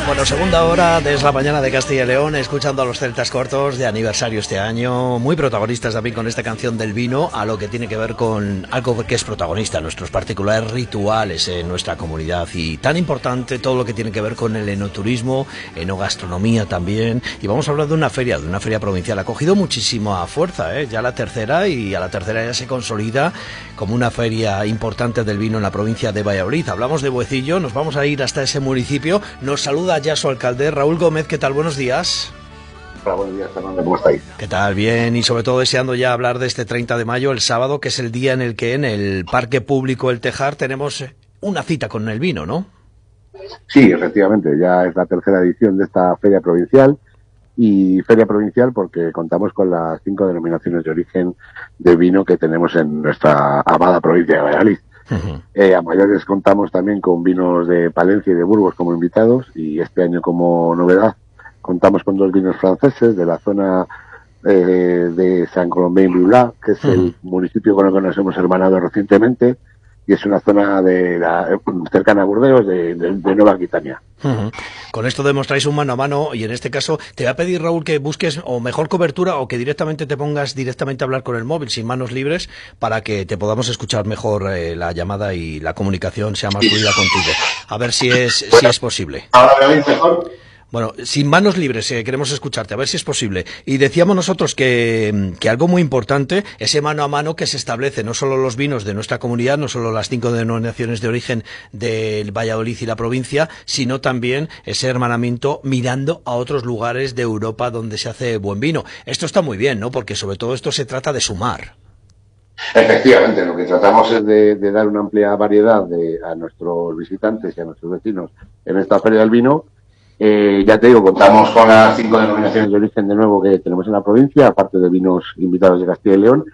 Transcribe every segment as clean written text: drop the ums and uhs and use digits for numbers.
Bueno, segunda hora desde la mañana de Castilla y León, escuchando a los Celtas Cortos de aniversario este año, muy protagonistas también con esta canción del vino, a lo que tiene que ver con algo que es protagonista, nuestros particulares rituales en nuestra comunidad, y tan importante todo lo que tiene que ver con el enoturismo, enogastronomía también, y vamos a hablar de una feria provincial. Ha cogido muchísima fuerza, ya la tercera, y a la tercera ya se consolida como una feria importante del vino en la provincia de Valladolid. Hablamos de Buecillo, nos vamos a ir hasta ese municipio, nos saluda ya su alcalde, Raúl Gómez. ¿Qué tal? Buenos días. Hola, buenos días, Fernando. ¿Cómo estáis? ¿Qué tal? Bien, y sobre todo deseando ya hablar de este 30 de mayo, el sábado, que es el día en el que en el Parque Público El Tejar tenemos una cita con el vino, ¿no? Sí, efectivamente, ya es la tercera edición de esta feria provincial, y feria provincial porque contamos con las 5 denominaciones de origen de vino que tenemos en nuestra amada provincia de Valladolid. A mayores contamos también con vinos de Palencia y de Burgos como invitados, y este año como novedad contamos con 2 vinos franceses de la zona de Saint-Colomban-Brioulat, que es el municipio con el que nos hemos hermanado recientemente, y es una zona cercana a Burdeos, de Nueva Aquitania. Con esto demostráis un mano a mano, y en este caso te voy a pedir, Raúl, que busques o mejor cobertura o que directamente te pongas directamente a hablar con el móvil sin manos libres para que te podamos escuchar mejor, la llamada y la comunicación sea más fluida contigo. A ver si es posible. ¿Ahora me oís mejor? Bueno, sin manos libres, queremos escucharte, a ver si es posible. Y decíamos nosotros que algo muy importante, ese mano a mano que se establece, no solo los vinos de nuestra comunidad, no solo las 5 denominaciones de origen del Valladolid y la provincia, sino también ese hermanamiento mirando a otros lugares de Europa donde se hace buen vino. Esto está muy bien, ¿no? Porque sobre todo esto se trata de sumar. Efectivamente, lo que tratamos es de dar una amplia variedad a nuestros visitantes y a nuestros vecinos en esta feria del vino. Ya te digo, contamos con las 5 denominaciones de origen de nuevo que tenemos en la provincia, aparte de vinos invitados de Castilla y León,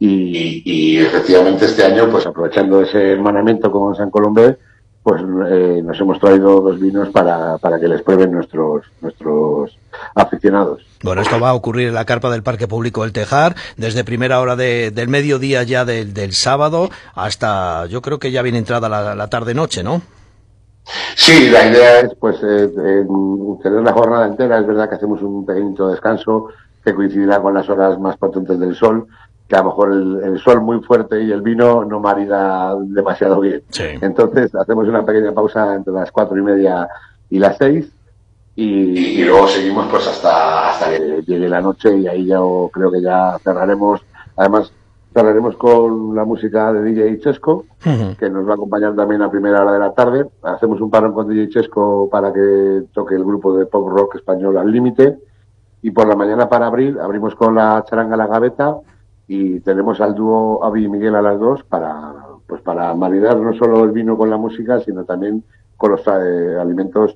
y efectivamente este año, pues aprovechando ese hermanamiento con San Colombé, pues nos hemos traído 2 vinos para que les prueben nuestros aficionados. Bueno, esto va a ocurrir en la carpa del Parque Público El Tejar, desde primera hora del mediodía ya del sábado hasta, yo creo que ya viene entrada la tarde-noche, ¿no? Sí, la idea es pues tener la jornada entera. Es verdad que hacemos un pequeñito descanso que coincidirá con las horas más potentes del sol, que a lo mejor el sol muy fuerte y el vino no marida demasiado bien. Sí. Entonces hacemos una pequeña pausa entre las 4:30 y las 6, y luego seguimos pues hasta que llegue la noche, y ahí ya creo que ya cerraremos. Además, cerraremos con la música de DJ Chesco, que nos va a acompañar también a primera hora de la tarde. Hacemos un parón con DJ Chesco para que toque el grupo de pop rock español Al Límite. Y por la mañana, para abrimos con la charanga La Gaveta, y tenemos al dúo Avi y Miguel a las 2 para maridar no solo el vino con la música, sino también con los alimentos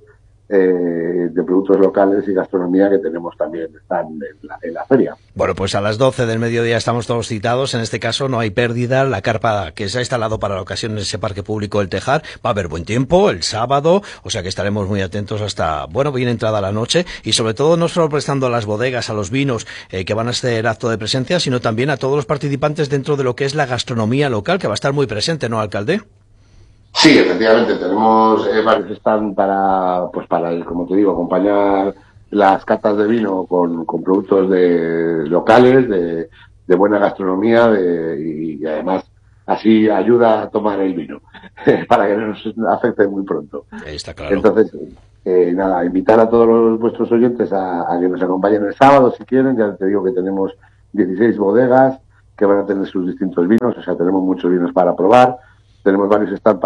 de productos locales y gastronomía que tenemos también están en la feria. Bueno, pues a las 12 del mediodía estamos todos citados. En este caso no hay pérdida. La carpa que se ha instalado para la ocasión en ese Parque Público El Tejar, va a haber buen tiempo el sábado, o sea que estaremos muy atentos hasta, bueno, bien entrada la noche, y sobre todo no solo prestando a las bodegas, a los vinos que van a hacer acto de presencia, sino también a todos los participantes dentro de lo que es la gastronomía local, que va a estar muy presente, ¿no, alcalde? Sí, efectivamente, tenemos varios stands para, como te digo, acompañar las catas de vino con productos locales, de buena gastronomía, y además así ayuda a tomar el vino, para que no nos afecte muy pronto. Está claro. Entonces, nada, invitar a todos vuestros oyentes a que nos acompañen el sábado si quieren. Ya te digo que tenemos 16 bodegas que van a tener sus distintos vinos, o sea, tenemos muchos vinos para probar. Tenemos varios stands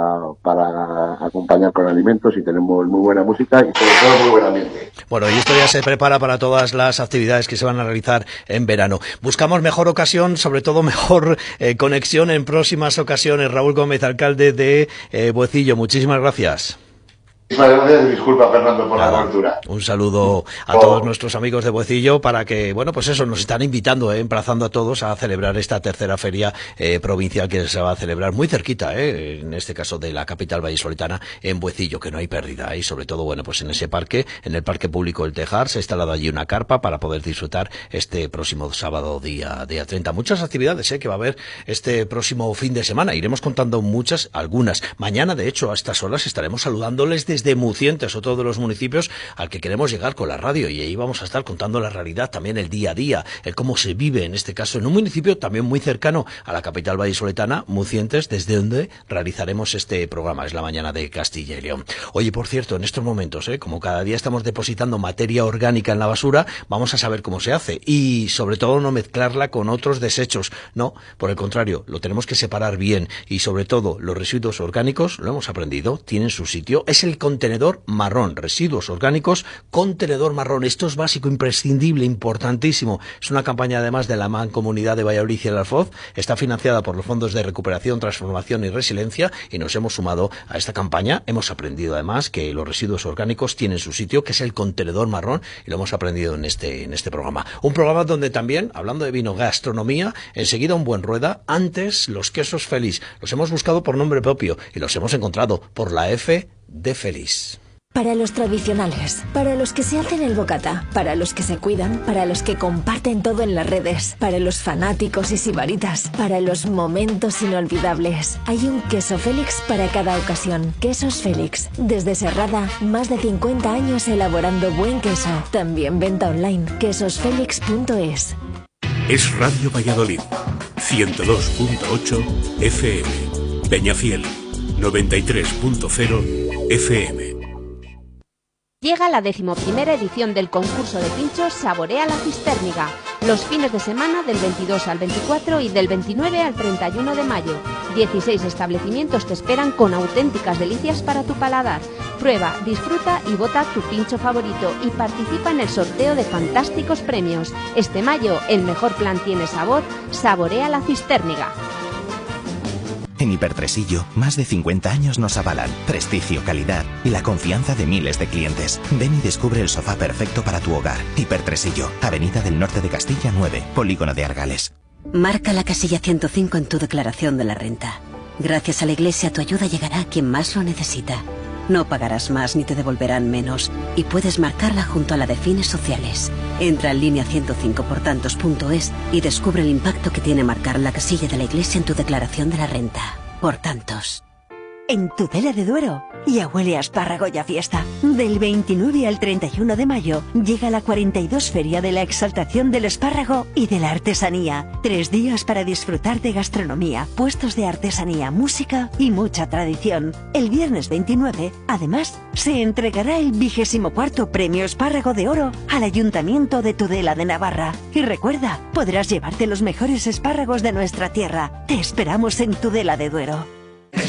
para acompañar con alimentos, y tenemos muy buena música y sobre todo muy buen ambiente. Bueno, y esto ya se prepara para todas las actividades que se van a realizar en verano. Buscamos mejor ocasión, sobre todo mejor conexión en próximas ocasiones. Raúl Gómez, alcalde de Buecillo, muchísimas gracias. Muchas gracias y disculpa, Fernando, por la cobertura. Un saludo a todos nuestros amigos de Buecillo para que, bueno, pues eso, nos están invitando, emplazando a todos a celebrar esta tercera feria provincial que se va a celebrar muy cerquita, en este caso de la capital vallisoletana, en Buecillo, que no hay pérdida. Y sobre todo, bueno, pues en ese parque, en el Parque Público El Tejar, se ha instalado allí una carpa para poder disfrutar este próximo sábado, día 30. Muchas actividades que va a haber este próximo fin de semana. Iremos contando algunas. Mañana, de hecho, a estas horas estaremos saludándoles desde desde Mucientes o todos los municipios al que queremos llegar con la radio, y ahí vamos a estar contando la realidad, también el día a día, el cómo se vive, en este caso en un municipio también muy cercano a la capital vallisoletana, Mucientes, desde donde realizaremos este programa. Es la mañana de Castilla y León. Oye, por cierto, en estos momentos, como cada día estamos depositando materia orgánica en la basura, vamos a saber cómo se hace y sobre todo no mezclarla con otros desechos. No, por el contrario, lo tenemos que separar bien, y sobre todo los residuos orgánicos, lo hemos aprendido, tienen su sitio. Es el contenedor marrón, residuos orgánicos, contenedor marrón. Esto es básico, imprescindible, importantísimo. Es una campaña además de la Mancomunidad de Valladolid y el Alfoz. Está financiada por los fondos de recuperación, transformación y resiliencia, y nos hemos sumado a esta campaña. Hemos aprendido además que los residuos orgánicos tienen su sitio, que es el contenedor marrón, y lo hemos aprendido en este programa. Un programa donde también, hablando de vino, gastronomía, enseguida un buen rueda. Antes, los quesos Feliz. Los hemos buscado por nombre propio y los hemos encontrado por la F de Feliz. Para los tradicionales, para los que se hacen el bocata, para los que se cuidan, para los que comparten todo en las redes, para los fanáticos y sibaritas, para los momentos inolvidables. Hay un queso Félix para cada ocasión. Quesos Félix. Desde Serrada, más de 50 años elaborando buen queso. También venta online. quesosfelix.es. Es Radio Valladolid, 102.8 FM. Peñafiel, 93.0 FM. Llega la 11ª edición del concurso de pinchos Saborea la Cistérniga, los fines de semana del 22 al 24 y del 29 al 31 de mayo. 16 establecimientos te esperan con auténticas delicias para tu paladar. Prueba, disfruta y vota tu pincho favorito y participa en el sorteo de fantásticos premios. Este mayo, el mejor plan tiene sabor, Saborea la Cistérniga. En Hipertresillo, más de 50 años nos avalan prestigio, calidad y la confianza de miles de clientes. Ven y descubre el sofá perfecto para tu hogar. Hipertresillo, Avenida del Norte de Castilla 9, Polígono de Argales. Marca la casilla 105 en tu declaración de la renta. Gracias a la Iglesia tu ayuda llegará a quien más lo necesita. No pagarás más ni te devolverán menos y puedes marcarla junto a la de fines sociales. Entra en línea 105portantos.es y descubre el impacto que tiene marcar la casilla de la Iglesia en tu declaración de la renta. Por tantos. En Tudela de Duero ya huele a espárrago y a fiesta. Del 29 al 31 de mayo llega la 42 Feria de la Exaltación del Espárrago y de la Artesanía. 3 días para disfrutar de gastronomía, puestos de artesanía, música y mucha tradición. El viernes 29, además, se entregará el 24º Premio Espárrago de Oro al Ayuntamiento de Tudela de Navarra. Y recuerda, podrás llevarte los mejores espárragos de nuestra tierra. Te esperamos en Tudela de Duero.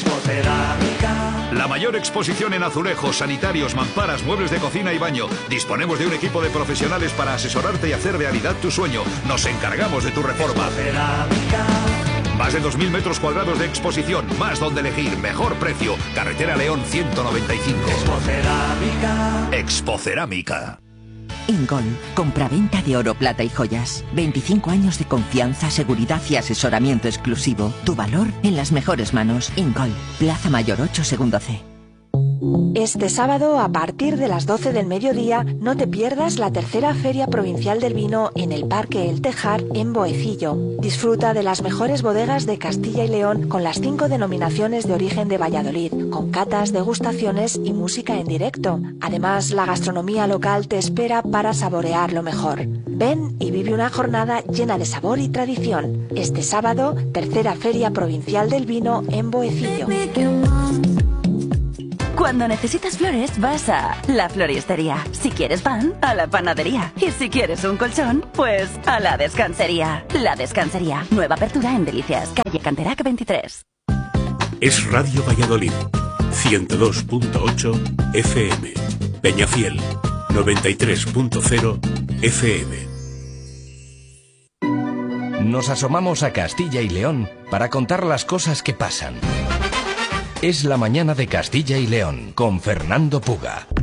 La mayor exposición en azulejos, sanitarios, mamparas, muebles de cocina y baño. Disponemos de un equipo de profesionales para asesorarte y hacer realidad tu sueño. Nos encargamos de tu reforma. Más de 2.000 metros cuadrados de exposición, más donde elegir, mejor precio. Carretera León 195. Expocerámica. Ingol, compraventa de oro, plata y joyas. 25 años de confianza, seguridad y asesoramiento exclusivo. Tu valor en las mejores manos. Ingol, Plaza Mayor 8, segundo C. Este sábado, a partir de las 12 del mediodía, no te pierdas la tercera Feria Provincial del Vino en el Parque El Tejar, en Boecillo. Disfruta de las mejores bodegas de Castilla y León con las 5 denominaciones de origen de Valladolid, con catas, degustaciones y música en directo. Además, la gastronomía local te espera para saborear lo mejor. Ven y vive una jornada llena de sabor y tradición. Este sábado, tercera Feria Provincial del Vino en Boecillo. Cuando necesitas flores, vas a La Floristería. Si quieres pan, a La Panadería. Y si quieres un colchón, pues a La Descansería. La Descansería. Nueva apertura en Delicias, calle Canterac 23. Es Radio Valladolid, 102.8 FM. Peñafiel, 93.0 FM. Nos asomamos a Castilla y León para contar las cosas que pasan. Es la mañana de Castilla y León con Fernando Puga.